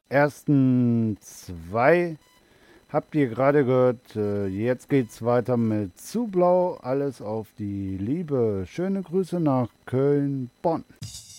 ersten zwei habt ihr gerade gehört. Jetzt geht's weiter mit Zu Blau, alles auf die Liebe. Schöne Grüße nach Köln, Bonn.